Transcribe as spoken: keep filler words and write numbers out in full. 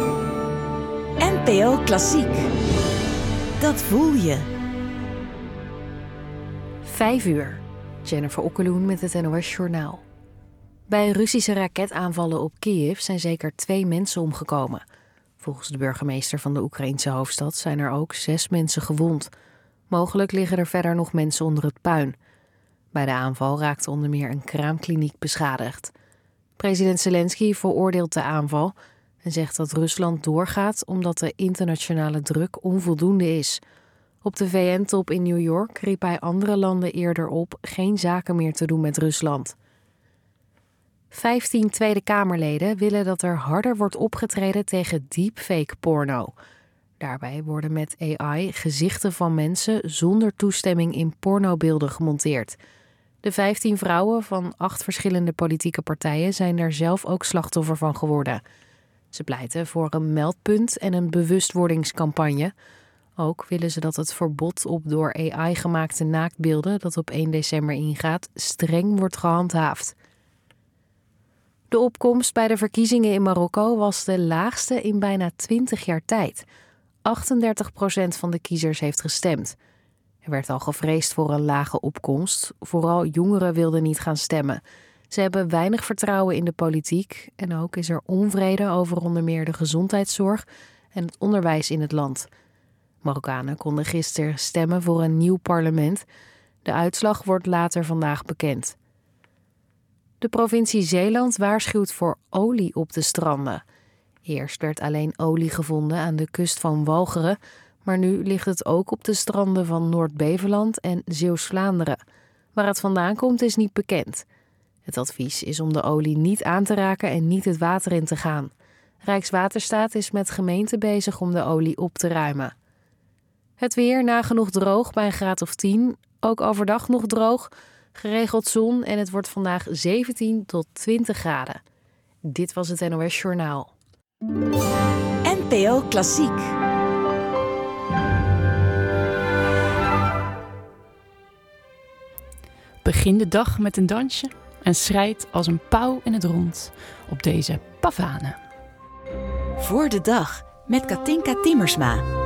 N P O Klassiek. Dat voel je. Vijf uur. Jennifer Okkeloen met het N O S-journaal. Bij Russische raketaanvallen op Kiev zijn zeker twee mensen omgekomen. Volgens de burgemeester van de Oekraïense hoofdstad zijn er ook zes mensen gewond. Mogelijk liggen er verder nog mensen onder het puin. Bij de aanval raakte onder meer een kraamkliniek beschadigd. President Zelensky veroordeelt de aanval en zegt dat Rusland doorgaat omdat de internationale druk onvoldoende is. Op de V N-top in New York riep hij andere landen eerder op geen zaken meer te doen met Rusland. Vijftien Tweede Kamerleden willen dat er harder wordt opgetreden tegen deepfake porno. Daarbij worden met A I gezichten van mensen zonder toestemming in pornobeelden gemonteerd. De vijftien vrouwen van acht verschillende politieke partijen zijn daar zelf ook slachtoffer van geworden. Ze pleiten voor een meldpunt en een bewustwordingscampagne. Ook willen ze dat het verbod op door A I gemaakte naaktbeelden dat op één december ingaat streng wordt gehandhaafd. De opkomst bij de verkiezingen in Marokko was de laagste in bijna twintig jaar tijd. achtendertig procent van de kiezers heeft gestemd. Er werd al gevreesd voor een lage opkomst. Vooral jongeren wilden niet gaan stemmen. Ze hebben weinig vertrouwen in de politiek en ook is er onvrede over onder meer de gezondheidszorg en het onderwijs in het land. Marokkanen konden gisteren stemmen voor een nieuw parlement. De uitslag wordt later vandaag bekend. De provincie Zeeland waarschuwt voor olie op de stranden. Eerst werd alleen olie gevonden aan de kust van Walcheren, maar nu ligt het ook op de stranden van Noord-Beveland en Zeeuws-Vlaanderen. Waar het vandaan komt is niet bekend. Het advies is om de olie niet aan te raken en niet het water in te gaan. Rijkswaterstaat is met gemeenten bezig om de olie op te ruimen. Het weer nagenoeg droog bij een graad of tien. Ook overdag nog droog, geregeld zon en het wordt vandaag zeventien tot twintig graden. Dit was het N O S-journaal. N P O Klassiek. Begin de dag met een dansje en schrijt als een pauw in het rond op deze pavane. Voor de dag met Katinka Timmersma.